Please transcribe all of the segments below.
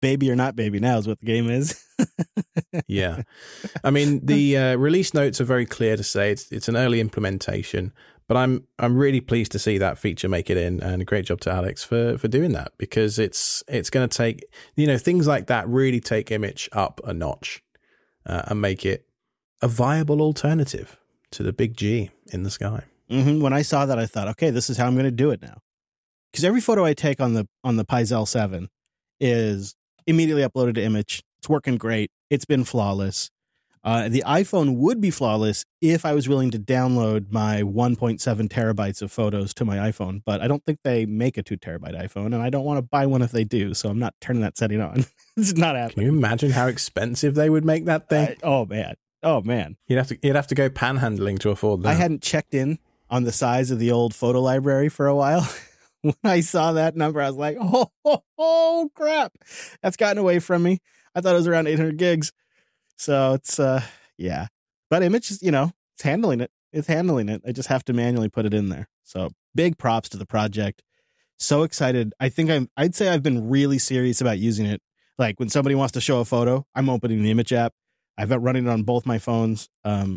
baby or not baby now is what the game is. Yeah. I mean, the release notes are very clear to say it's an early implementation, but I'm really pleased to see that feature make it in, and a great job to Alex for doing that, because it's going to take, things like that really take Image up a notch and make it a viable alternative to the big G in the sky. Mm-hmm. When I saw that, I thought, okay, this is how I'm going to do it now. Because every photo I take on the Pixel 7 is immediately uploaded to Image. It's working great. It's been flawless. The iPhone would be flawless if I was willing to download my 1.7 terabytes of photos to my iPhone, but I don't think they make a 2 terabyte iPhone, and I don't want to buy one if they do, so I'm not turning that setting on. It's not happening. Can you imagine how expensive they would make that thing? Oh man. You'd have to go panhandling to afford that. I hadn't checked in on the size of the old photo library for a while. When I saw that number, I was like, oh, crap. That's gotten away from me. I thought it was around 800 gigs. So it's, yeah. But Image is, it's handling it. It's handling it. I just have to manually put it in there. So big props to the project. So excited. I'd say I've been really serious about using it. Like when somebody wants to show a photo, I'm opening the Image app. I've been running it on both my phones. And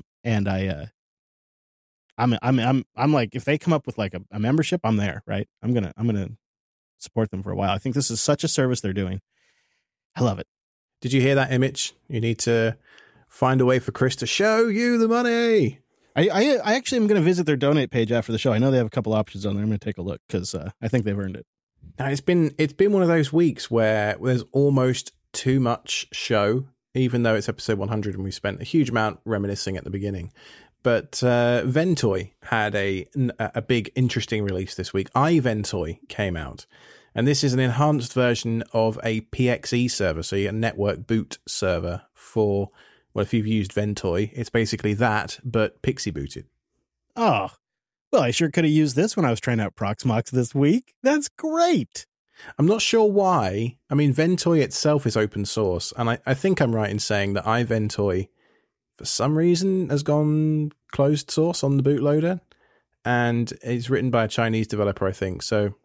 I'm like, if they come up with like a membership, I'm there, right? I'm gonna support them for a while. I think this is such a service they're doing. I love it. Did you hear that, Image? You need to find a way for Chris to show you the money. I actually am going to visit their donate page after the show. I know they have a couple options on there. I'm going to take a look because I think they've earned it. Now it's been one of those weeks where there's almost too much show, even though it's episode 100 and we spent a huge amount reminiscing at the beginning. But Ventoy had a big, interesting release this week. iVentoy came out. And this is an enhanced version of a PXE server, so a network boot server for, well, if you've used Ventoy, it's basically that, but Pixie booted. Oh, well, I sure could have used this when I was trying out Proxmox this week. That's great. I'm not sure why. I mean, Ventoy itself is open source, and I think I'm right in saying that iVentoy, for some reason, has gone closed source on the bootloader, and it's written by a Chinese developer, I think. So,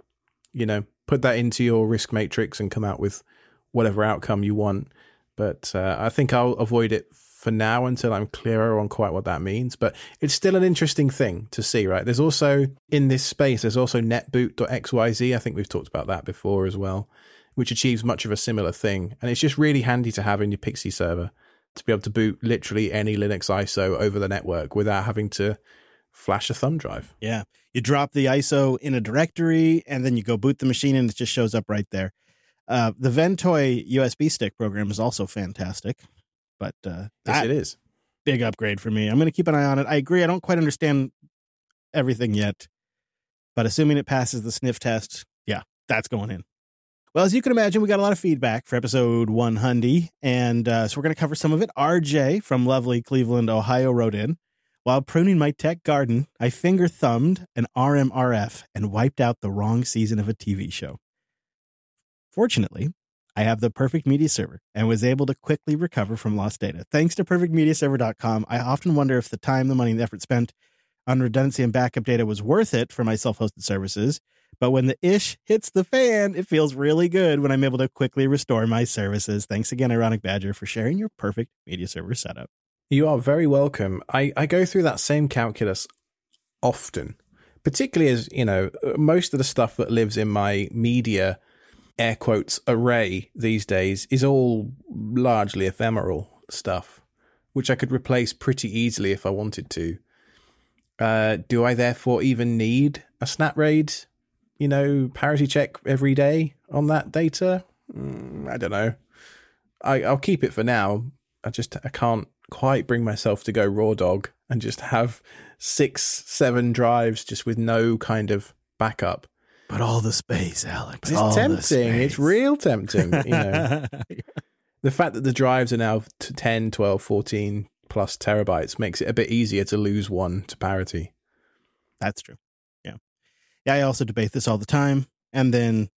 put that into your risk matrix and come out with whatever outcome you want. But I think I'll avoid it for now until I'm clearer on quite what that means. But it's still an interesting thing to see, right? There's also, in this space, there's also netboot.xyz. I think we've talked about that before as well, which achieves much of a similar thing. And it's just really handy to have in your Pixie server to be able to boot literally any Linux ISO over the network without having to flash a thumb drive. Yeah. You drop the ISO in a directory and then you go boot the machine and it just shows up right there. The Ventoy USB stick program is also fantastic, but yes, it is. Big upgrade for me. I'm going to keep an eye on it. I agree. I don't quite understand everything yet, but assuming it passes the sniff test, yeah, that's going in. Well, as you can imagine, we got a lot of feedback for episode 100, and so we're going to cover some of it. RJ from lovely Cleveland, Ohio wrote in, while pruning my tech garden, I finger-thumbed an RMRF and wiped out the wrong season of a TV show. Fortunately, I have the perfect media server and was able to quickly recover from lost data. Thanks to perfectmediaserver.com, I often wonder if the time, the money, and the effort spent on redundancy and backup data was worth it for my self-hosted services. But when the ish hits the fan, it feels really good when I'm able to quickly restore my services. Thanks again, Ironic Badger, for sharing your perfect media server setup. You are very welcome. I go through that same calculus often, particularly as, most of the stuff that lives in my media, air quotes, array these days is all largely ephemeral stuff, which I could replace pretty easily if I wanted to. Do I therefore even need a SnapRaid, parity check every day on that data? I don't know. I'll keep it for now. I can't quite bring myself to go raw dog and just have 6-7 drives just with no kind of backup. But all the space, Alex. It's tempting. It's real tempting. The fact that the drives are now 10, 12, 14 plus terabytes makes it a bit easier to lose one to parity. That's true. Yeah. Yeah, I also debate this all the time. And then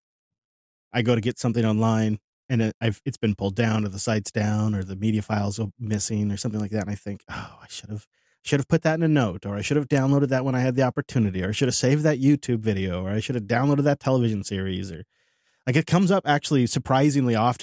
I go to get something online and it's been pulled down or the site's down or the media files are missing or something like that. And I think, oh, I should have put that in a note, or I should have downloaded that when I had the opportunity, or I should have saved that YouTube video, or I should have downloaded that television series, or Like it comes up actually surprisingly often